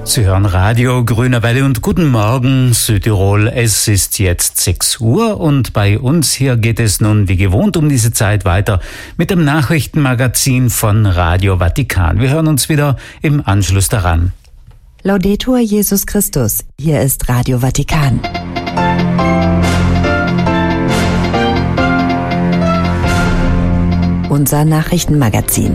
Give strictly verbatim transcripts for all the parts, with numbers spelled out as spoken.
Sie hören Radio Grüne Welle und guten Morgen Südtirol. Es ist jetzt sechs Uhr und bei uns hier geht es nun wie gewohnt um diese Zeit weiter mit dem Nachrichtenmagazin von Radio Vatikan. Wir hören uns wieder im Anschluss daran. Laudetur Jesus Christus. Hier ist Radio Vatikan. Unser Nachrichtenmagazin.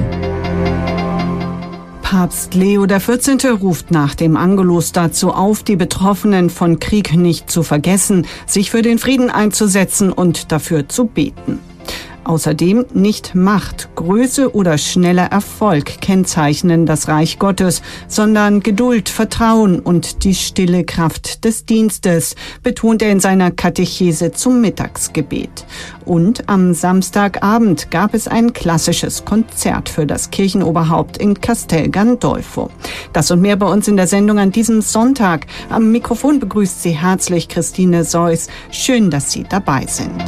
Papst Leo der vierzehnte. Ruft nach dem Angelus dazu auf, die Betroffenen von Krieg nicht zu vergessen, sich für den Frieden einzusetzen und dafür zu beten. Außerdem nicht Macht, Größe oder schneller Erfolg kennzeichnen das Reich Gottes, sondern Geduld, Vertrauen und die stille Kraft des Dienstes, betont er in seiner Katechese zum Mittagsgebet. Und am Samstagabend gab es ein klassisches Konzert für das Kirchenoberhaupt in Castel Gandolfo. Das und mehr bei uns in der Sendung an diesem Sonntag. Am Mikrofon begrüßt Sie herzlich Christine Seuss. Schön, dass Sie dabei sind.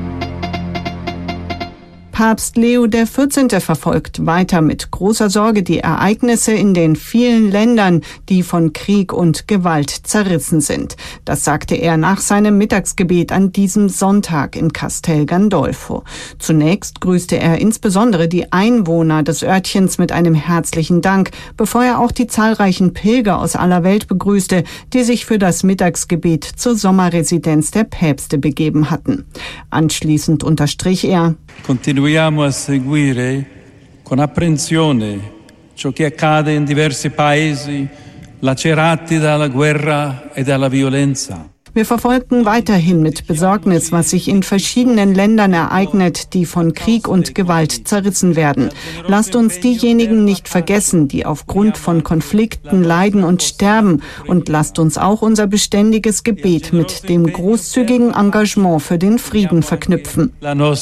Papst Leo der vierzehnte. Verfolgt weiter mit großer Sorge die Ereignisse in den vielen Ländern, die von Krieg und Gewalt zerrissen sind. Das sagte er nach seinem Mittagsgebet an diesem Sonntag in Castel Gandolfo. Zunächst grüßte er insbesondere die Einwohner des Örtchens mit einem herzlichen Dank, bevor er auch die zahlreichen Pilger aus aller Welt begrüßte, die sich für das Mittagsgebet zur Sommerresidenz der Päpste begeben hatten. Anschließend unterstrich er: Continuiamo a seguire con apprensione ciò che accade in diversi paesi lacerati dalla guerra e dalla violenza. Wir verfolgen weiterhin mit Besorgnis, was sich in verschiedenen Ländern ereignet, die von Krieg und Gewalt zerrissen werden. Lasst uns diejenigen nicht vergessen, die aufgrund von Konflikten leiden und sterben. Und lasst uns auch unser beständiges Gebet mit dem großzügigen Engagement für den Frieden verknüpfen.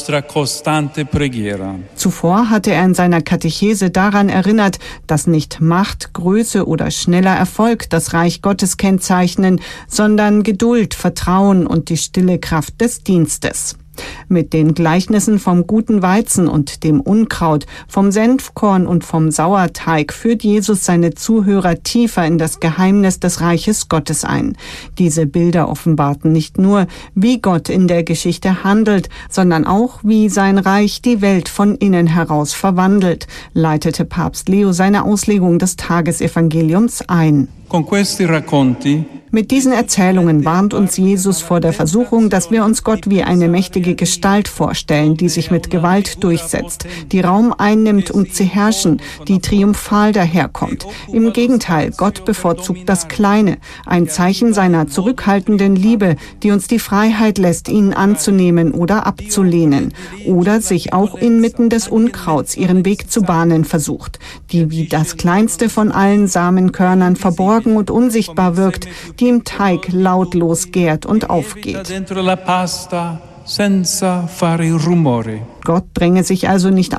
Zuvor hatte er in seiner Katechese daran erinnert, dass nicht Macht, Größe oder schneller Erfolg das Reich Gottes kennzeichnen, sondern Geduld, Vertrauen und die stille Kraft des Dienstes. Mit den Gleichnissen vom guten Weizen und dem Unkraut, vom Senfkorn und vom Sauerteig führt Jesus seine Zuhörer tiefer in das Geheimnis des Reiches Gottes ein. Diese Bilder offenbarten nicht nur, wie Gott in der Geschichte handelt, sondern auch, wie sein Reich die Welt von innen heraus verwandelt, leitete Papst Leo seine Auslegung des Tagesevangeliums ein. Con questi racconti Mit diesen Erzählungen warnt uns Jesus vor der Versuchung, dass wir uns Gott wie eine mächtige Gestalt vorstellen, die sich mit Gewalt durchsetzt, die Raum einnimmt, um zu herrschen, die triumphal daherkommt. Im Gegenteil, Gott bevorzugt das Kleine, ein Zeichen seiner zurückhaltenden Liebe, die uns die Freiheit lässt, ihn anzunehmen oder abzulehnen, oder sich auch inmitten des Unkrauts ihren Weg zu bahnen versucht, die wie das kleinste von allen Samenkörnern verborgen und unsichtbar wirkt, die im Teig lautlos gärt und aufgeht. Gott dränge sich also nicht